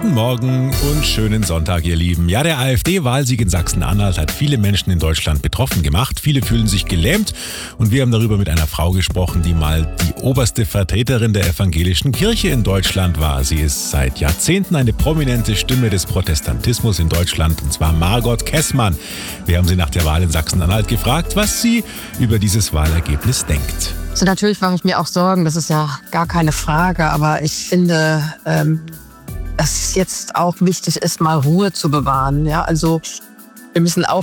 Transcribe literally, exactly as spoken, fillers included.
Guten Morgen und schönen Sonntag, ihr Lieben. Ja, der AfD-Wahlsieg in Sachsen-Anhalt hat viele Menschen in Deutschland betroffen gemacht. Viele fühlen sich gelähmt und wir haben darüber mit einer Frau gesprochen, die mal die oberste Vertreterin der evangelischen Kirche in Deutschland war. Sie ist seit Jahrzehnten eine prominente Stimme des Protestantismus in Deutschland, und zwar Margot Kessmann. Wir haben sie nach der Wahl in Sachsen-Anhalt gefragt, was sie über dieses Wahlergebnis denkt. Also natürlich mache ich mir auch Sorgen, das ist ja gar keine Frage, aber ich finde, ähm, dass es jetzt auch wichtig ist, mal Ruhe zu bewahren. Ja, also wir müssen